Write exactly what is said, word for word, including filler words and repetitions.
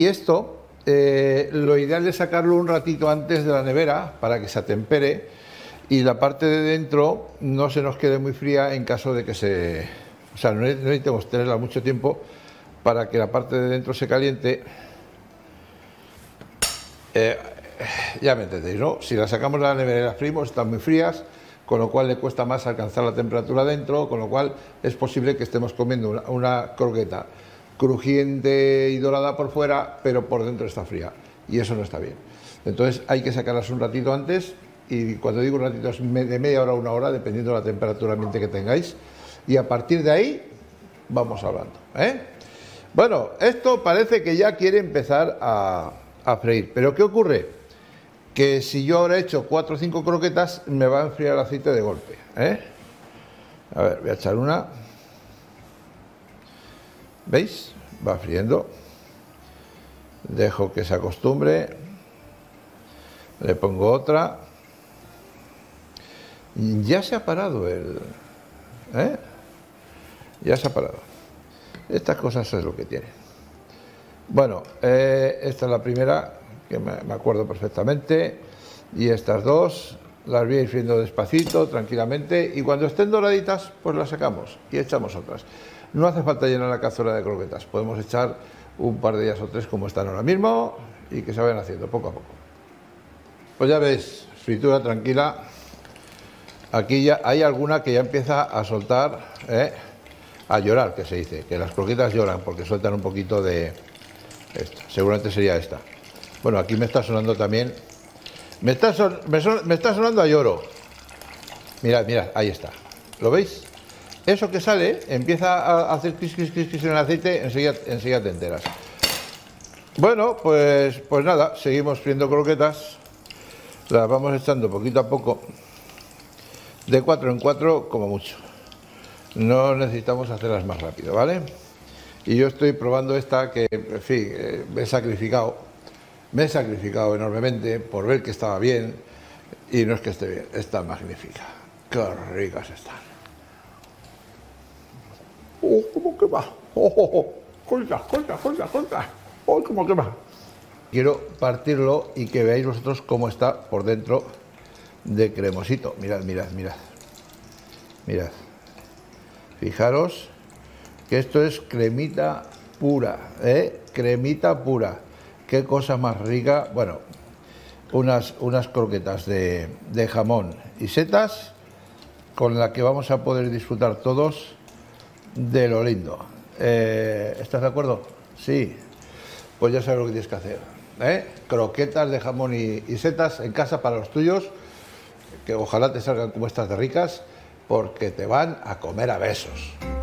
Y esto, eh, lo ideal es sacarlo un ratito antes de la nevera para que se atempere y la parte de dentro no se nos quede muy fría en caso de que se... O sea, no necesitamos tenerla mucho tiempo para que la parte de dentro se caliente. Eh, ya me entendéis, ¿no? Si la sacamos de la nevera y las fríos, están muy frías, con lo cual le cuesta más alcanzar la temperatura dentro, con lo cual es posible que estemos comiendo una, una croqueta crujiente y dorada por fuera, pero por dentro está fría, y eso no está bien. Entonces hay que sacarlas un ratito antes, y cuando digo un ratito es de media hora a una hora, dependiendo de la temperatura ambiente que tengáis, y a partir de ahí vamos hablando, ¿eh? Bueno, esto parece que ya quiere empezar a, a freír, pero ¿qué ocurre? Que si yo ahora he hecho cuatro o cinco croquetas, me va a enfriar el aceite de golpe, ¿eh? A ver, voy a echar una. ¿Veis? Va friendo. Dejo que se acostumbre. Le pongo otra. Ya se ha parado el... ¿eh? Ya se ha parado. Estas cosas es lo que tienen. Bueno, eh, esta es la primera, que me, me acuerdo perfectamente. Y estas dos las voy a ir friendo despacito, tranquilamente. Y cuando estén doraditas, pues las sacamos y echamos otras. No hace falta llenar la cazuela de croquetas. Podemos echar un par de ellas o tres como están ahora mismo y que se vayan haciendo poco a poco. Pues ya veis, fritura tranquila. Aquí ya hay alguna que ya empieza a soltar, ¿eh? A llorar, que se dice, que las croquetas lloran porque sueltan un poquito de esta. Seguramente sería esta. Bueno, aquí me está sonando también. Me está, son, me, son, me está sonando a lloro. Mirad, mirad, ahí está. ¿Lo veis? Eso que sale empieza a hacer cris, cris, cris, cris en el aceite, enseguida, enseguida te enteras. Bueno, pues, pues nada, seguimos friendo croquetas. Las vamos echando poquito a poco. De cuatro en cuatro, como mucho. No necesitamos hacerlas más rápido, ¿vale? Y yo estoy probando esta que, en fin, eh, me he sacrificado. Me he sacrificado enormemente por ver que estaba bien. Y no es que esté bien, está magnífica. Qué ricas están. ¡Oh, cómo quema! ¡Oh, oh, oh! ¡Corta, corta, corta, corta! ¡Oh, cómo quema! Quiero partirlo y que veáis vosotros cómo está por dentro de cremosito. Mirad, mirad, mirad. Mirad. Fijaros que esto es cremita pura, ¿eh? Cremita pura. Qué cosa más rica. Bueno, unas, unas croquetas de, de jamón y setas con la que vamos a poder disfrutar todos de lo lindo. Eh, ¿Estás de acuerdo? Sí. Pues ya sabes lo que tienes que hacer, ¿eh? Croquetas de jamón y, y setas en casa para los tuyos, que ojalá te salgan como estas de ricas, porque te van a comer a besos.